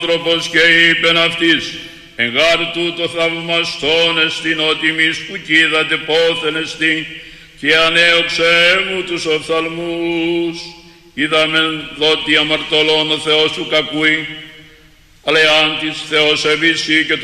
άνθρωπος και είπεν αυτής, εγάρ τούτο θαυμαστόν εστιν ότι μης που κοίδατε πόθεν εστιν, και ανέωξε μου τους οφθαλμούς. Είδαμεν δότι αμαρτωλών ο Θεός σου κακούει, αλλά εάν της Θεός ευήσει και